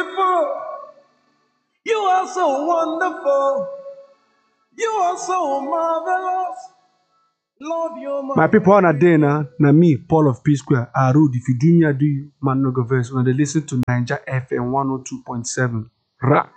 beautiful. You are so wonderful. You are so marvelous. Lord, you're My people on a day now, me, Paul of P Square, I rude. If you do me, I do you. Man, no go verse. When they listen to Niger FM 102.7. Ra.